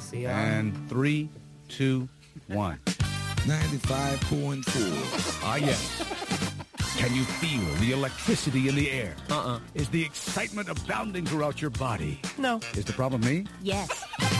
see. And 3, 2, 1. 95.4. Ah, yes. Can you feel the electricity in the air? Is the excitement abounding throughout your body? No. Is the problem me? Yes.